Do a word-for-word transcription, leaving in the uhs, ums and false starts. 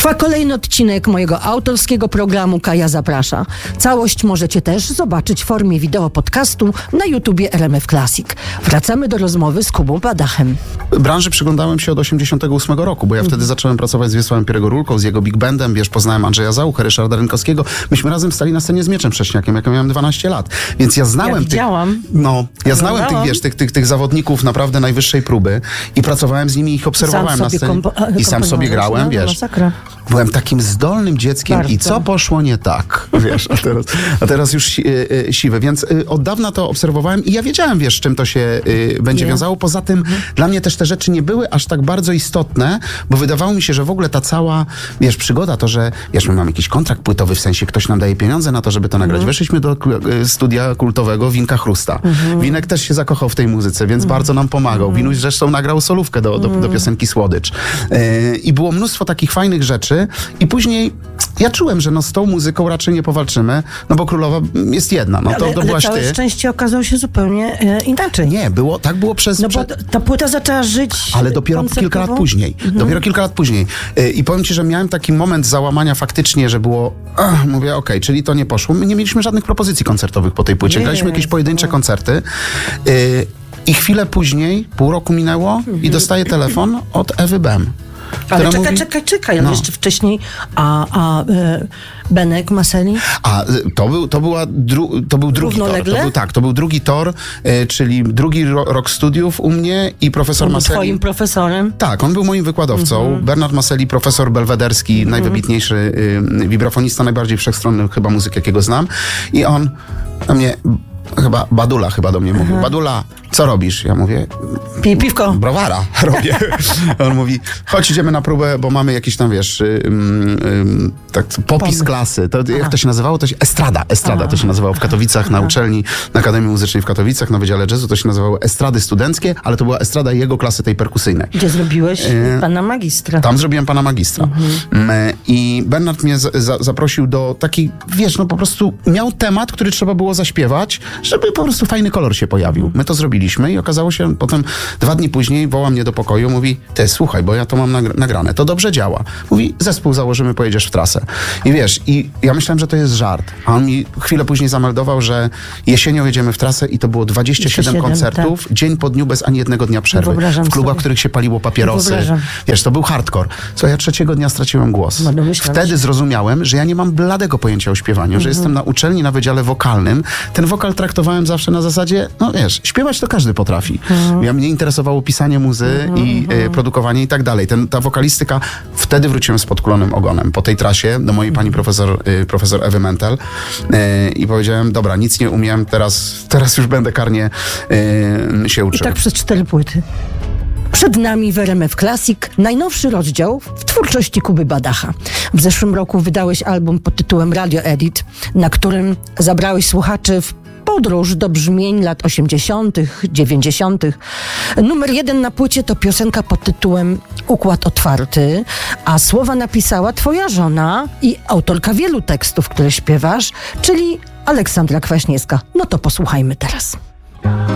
Trwa kolejny odcinek mojego autorskiego programu Kaja Zaprasza. Całość możecie też zobaczyć w formie wideo podcastu na YouTubie R M F Classic. Wracamy do rozmowy z Kubą Badachem. Branży przyglądałem się od osiemdziesiątego ósmego roku, bo ja wtedy zacząłem pracować z Wiesławem Pierego-Rulką, z jego Big Bandem, wiesz, poznałem Andrzeja Zauchę, Ryszarda Rynkowskiego. Myśmy razem stali na scenie z Mieczem Prześniakiem, jak ja miałem dwanaście lat. Więc ja znałem Ja tych... widziałam. No, ja znałem tych, Oglądałam. wiesz, tych, tych, tych zawodników naprawdę najwyższej próby i pracowałem z nimi i ich obserwowałem na scenie. Kompo- I sam sobie grałem, no, wiesz. Masakra. Byłem takim zdolnym dzieckiem Bardzo. i co poszło nie tak, wiesz, a teraz, a teraz już si, y, y, siwe, więc y, od dawna to obserwowałem i ja wiedziałem, wiesz, czym to się y, będzie Nie. wiązało. Poza tym Mhm. dla mnie też te rzeczy nie były aż tak bardzo istotne, bo wydawało mi się, że w ogóle ta cała, wiesz, przygoda, to, że, wiesz, my mamy jakiś kontrakt płytowy, w sensie ktoś nam daje pieniądze na to, żeby to nagrać. Mhm. Weszliśmy do y, studia kultowego Winka Chrusta. Mhm. Winek też się zakochał w tej muzyce, więc bardzo nam pomagał. Winuś zresztą nagrał solówkę do, do, do piosenki Słodycz. Y, I było mnóstwo takich fajnych rzeczy i później ja czułem, że no z tą muzyką raczej nie powalczymy, no bo królowa jest jedna, no to, ale to ale byłaś całe ty. szczęście okazało się zupełnie e, inaczej. Nie, było, tak było przez... No bo prze... ta płyta zaczęła żyć Ale dopiero kilka koncertowo? lat później. Mhm. Dopiero kilka lat później. Yy, I powiem ci, że miałem taki moment załamania faktycznie, że było... Ach, mówię, okej, czyli to nie poszło. My nie mieliśmy żadnych propozycji koncertowych po tej płycie. Nie, Graliśmy jakieś pojedyncze no. koncerty. Yy, I chwilę później, pół roku minęło i dostaję telefon od Ewy Bem. Ale która czekaj, mówi- czekaj, czekaj, ale No. jeszcze wcześniej, a, a e, Benek Maseli? A y, to był, to była dru, to był drugi tor. Równolegle? To był, tak, to był drugi tor, y, czyli drugi ro, rok studiów u mnie i profesor On był Maseli. twoim profesorem? Tak, on był moim wykładowcą. Mhm. Bernard Maseli, profesor belwederski, najwybitniejszy y, wibrafonista, najbardziej wszechstronny chyba muzyk, jakiego znam. I on do mnie, chyba Badula chyba do mnie mówił. Badula, co robisz? Ja mówię, Pij piwko. browara robię. On mówi, chodź, idziemy na próbę, bo mamy jakiś tam, wiesz, ym, ym, tak, popis Pomysł. klasy. To, jak to się nazywało? To się, estrada, estrada to się nazywało w Katowicach, na uczelni, na Akademii Muzycznej w Katowicach, na Wydziale Jazzu, to się nazywało estrady studenckie, ale to była estrada jego klasy tej perkusyjnej. Gdzie zrobiłeś E, pana magistra? Tam zrobiłem pana magistra. Mm, I Bernard mnie za, za, zaprosił do takiej, wiesz, no po prostu miał temat, który trzeba było zaśpiewać, żeby po prostu fajny kolor się pojawił. My to zrobiliśmy i okazało się, potem dwa dni później woła mnie do pokoju, mówi, ty, słuchaj, bo ja to mam nagr- nagrane, to dobrze działa. Mówi, zespół założymy, pojedziesz w trasę. I wiesz, i ja myślałem, że to jest żart, a on mi chwilę później zameldował, że jesienią jedziemy w trasę i to było dwadzieścia siedem dwadzieścia siedem, koncertów, dzień po dniu bez ani jednego dnia przerwy. Wyobrażam W klubach, sobie. w których się paliło papierosy. Wyobrażam. Wiesz, to był hardcore. Co ja trzeciego dnia straciłem głos. No, domyślam Wtedy się. zrozumiałem, że ja nie mam bladego pojęcia o śpiewaniu, że jestem na uczelni, na wydziale wokalnym. Ten wokal traktowałem zawsze na zasadzie, no wiesz, śpiewać to każdy potrafi. Ja mnie interesowało pisanie muzy i e, produkowanie i tak dalej. Ten, ta wokalistyka, wtedy wróciłem z podkulonym ogonem po tej trasie do mojej pani profesor, e, profesor Ewy Mentel e, i powiedziałem, dobra, nic nie umiem, teraz, teraz już będę karnie e, się I uczył. tak przez cztery płyty. Przed nami w R M F Classic najnowszy rozdział w twórczości Kuby Badacha. W zeszłym roku wydałeś album pod tytułem Radio Edit, na którym zabrałeś słuchaczy w podróż do brzmień lat osiemdziesiątych, dziewięćdziesiątych. Numer jeden na płycie to piosenka pod tytułem Układ Otwarty, a słowa napisała twoja żona i autorka wielu tekstów, które śpiewasz, czyli Aleksandra Kwaśniewska. No to posłuchajmy teraz.